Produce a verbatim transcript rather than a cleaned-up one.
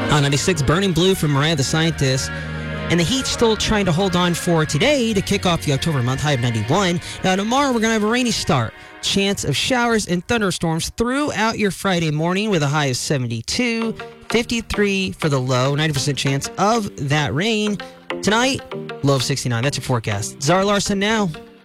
On ninety-six, Burning Blue from Mariah the Scientist. And the heat still trying to hold on for today to kick off the October month, high of ninety-one. Now, tomorrow we're going to have a rainy start. Chance of showers and thunderstorms throughout your Friday morning with a high of seventy-two, fifty-three for the low, ninety percent chance of that rain. Tonight, low of sixty-nine. That's your forecast. Zara Larson now.